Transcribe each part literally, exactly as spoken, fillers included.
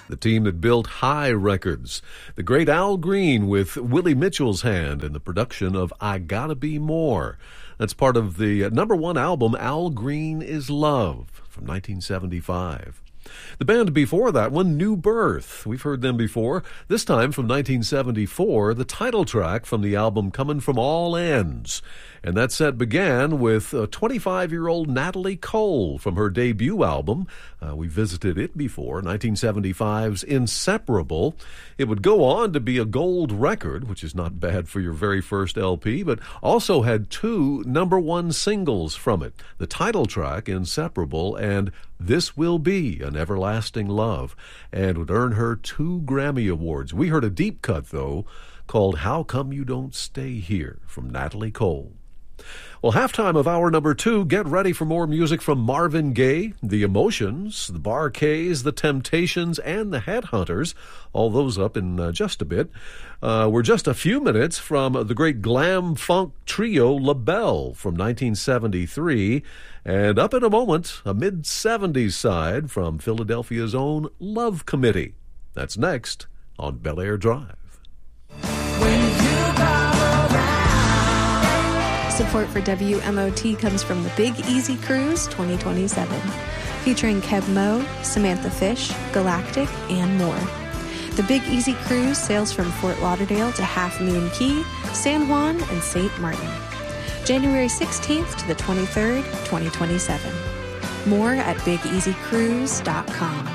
the team that built High Records. The great Al Green with Willie Mitchell's hand in the production of I Gotta Be More. That's part of the number one album, Al Green is Love, from nineteen seventy-five. The band before that one, New Birth. We've heard them before. This time from nineteen seventy-four, the title track from the album Coming From All Ends. And that set began with uh, twenty-five-year-old Natalie Cole from her debut album. Uh, we visited it before, nineteen seventy-five's Inseparable. It would go on to be a gold record, which is not bad for your very first L P, but also had two number one singles from it. The title track, Inseparable, and This Will Be an Everlasting Love, and would earn her two Grammy Awards. We heard a deep cut, though, called How Come You Don't Stay Here from Natalie Cole. Well, halftime of hour number two, get ready for more music from Marvin Gaye, The Emotions, the Bar-Kays, The Temptations, and the Headhunters. All those up in uh, just a bit. Uh, we're just a few minutes from the great glam funk trio LaBelle from nineteen seventy-three. And up in a moment, a mid-seventies side from Philadelphia's own Love Committee. That's next on Bel Air Drive. When you come around. Support for W M O T comes from the Big Easy Cruise twenty twenty-seven, featuring Kev Moe, Samantha Fish, Galactic, and more. The Big Easy Cruise sails from Fort Lauderdale to Half Moon Cay, San Juan, and Saint Martin. January sixteenth to the twenty-third, twenty twenty-seven. More at big easy cruise dot com.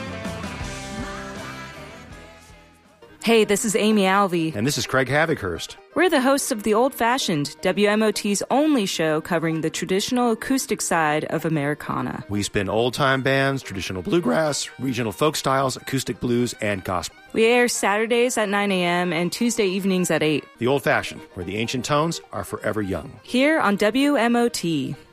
Hey, this is Amy Alvey. And this is Craig Havighurst. We're the hosts of The Old Fashioned, W M O T's only show covering the traditional acoustic side of Americana. We spin old-time bands, traditional bluegrass, regional folk styles, acoustic blues, and gospel. We air Saturdays at nine a.m. and Tuesday evenings at eight. The Old Fashioned, where the ancient tones are forever young. Here on W M O T.